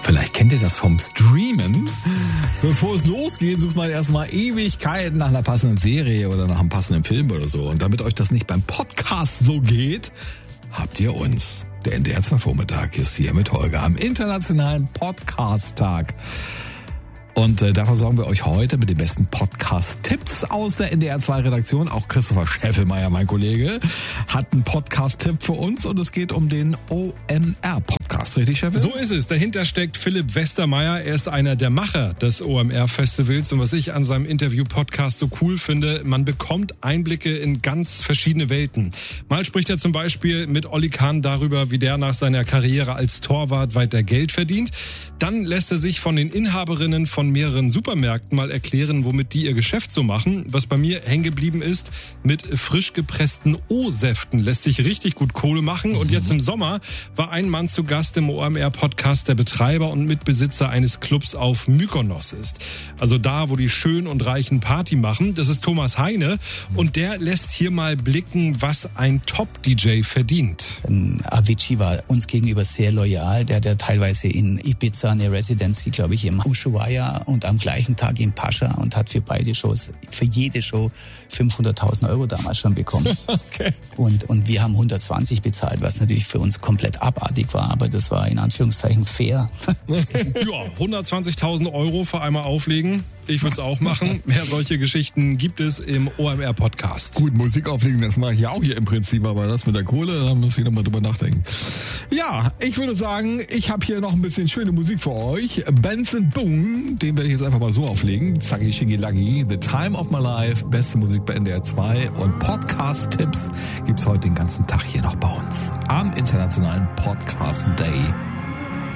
Vielleicht kennt ihr das vom Streamen. Bevor es losgeht, sucht man erstmal Ewigkeiten nach einer passenden Serie oder nach einem passenden Film oder so. Und damit euch das nicht beim Podcast so geht, habt ihr uns. Der NDR 2 Vormittag ist hier mit Holger am Internationalen Podcast-Tag. Und da versorgen wir euch heute mit den besten Podcast-Tipps aus der NDR 2 Redaktion. Auch Christopher Scheffelmeier, mein Kollege, hat einen Podcast-Tipp für uns und es geht um den OMR-Podcast. Richtig, Scheffel? So ist es. Dahinter steckt Philipp Westermeier. Er ist einer der Macher des OMR-Festivals. Und was ich an seinem Interview-Podcast so cool finde, man bekommt Einblicke in ganz verschiedene Welten. Mal spricht er zum Beispiel mit Olli Kahn darüber, wie der nach seiner Karriere als Torwart weiter Geld verdient. Dann lässt er sich von den Inhaberinnen von mehreren Supermärkten mal erklären, womit die ihr Geschäft so machen. Was bei mir hängen geblieben ist, mit frisch gepressten O-Säften lässt sich richtig gut Kohle machen. Und jetzt im Sommer war ein Mann zu Gast im OMR-Podcast, der Betreiber und Mitbesitzer eines Clubs auf Mykonos ist. Also da, wo die Schönen und Reichen Party machen. Das ist Thomas Heine. Und der lässt hier mal blicken, was ein Top-DJ verdient. Avicii war uns gegenüber sehr loyal. Der hat teilweise in Ibiza eine Residency, glaube ich, im Ushuaia und am gleichen Tag in Pascha und hat für beide Shows, für jede Show 500.000 Euro damals schon bekommen. Okay. Und wir haben 120 bezahlt, was natürlich für uns komplett abartig war, aber das war in Anführungszeichen fair. Ja, 120.000 Euro für einmal auflegen. Ich würde es auch machen. Mehr solche Geschichten gibt es im OMR-Podcast. Gut, Musik auflegen, das mache ich ja auch hier im Prinzip, aber das mit der Kohle, da muss ich nochmal drüber nachdenken. Ja, ich würde sagen, ich habe hier noch ein bisschen schöne Musik für euch. Benson Boone, den werde ich jetzt einfach mal so auflegen. Zaggy Shiggy Laggy, The Time of My Life, beste Musik bei NDR 2 und Podcast-Tipps gibt's heute den ganzen Tag hier noch bei uns am Internationalen Podcast Day.